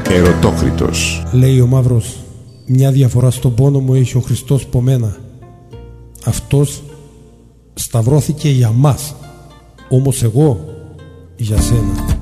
Ερωτόκριτος. Λέει ο Μαύρος, μια διαφορά στον πόνο μου έχει ο Χριστός από μένα. Αυτός σταυρώθηκε για μας, όμως εγώ για σένα.